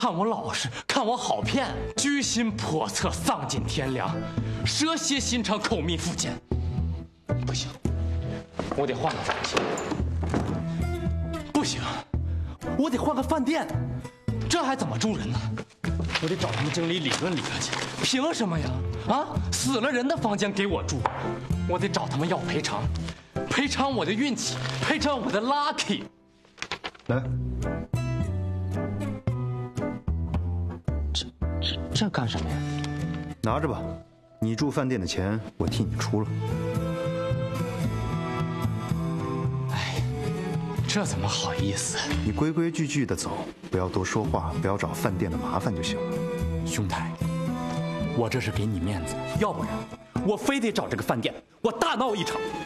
看我老实，看我好骗，居心叵测，丧尽天良，蛇蝎心肠，口蜜腹剑。不行，我得换个房间。不行，我得换个饭店。这还怎么住人呢？我得找他们经理理论去。凭什么呀？啊，死了人的房间给我住，我得找他们要赔偿，赔偿我的运气，赔偿我的 lucky。 来。 这干什么呀？ 拿着吧，你住饭店的钱我替你出了。 哎，这怎么好意思？ 你规规矩矩的走，不要多说话，不要找饭店的麻烦就行了。 兄台，我这是给你面子，要不然我非得找这个饭店，我大闹一场。